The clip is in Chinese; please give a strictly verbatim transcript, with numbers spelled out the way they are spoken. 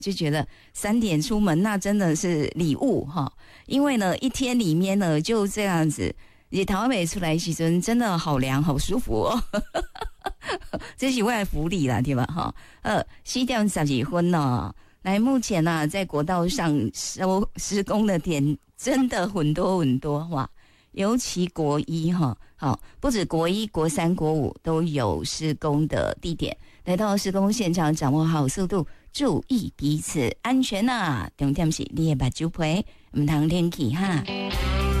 就觉得三点出门那真的是礼物哈，因为呢一天里面呢就这样子，日头没出来时阵真的好凉好舒服哦，这是为了福利啦，对吧？哈，呃，四点十几分哦。来，目前呢、啊，在国道上收施工的点真的很多很多哇，尤其国一哈，好，不止国一、国三、国五都有施工的地点。来到施工现场，掌握好速度，注意彼此安全呐、啊。重点是你的目睭皮，唔通天气哈。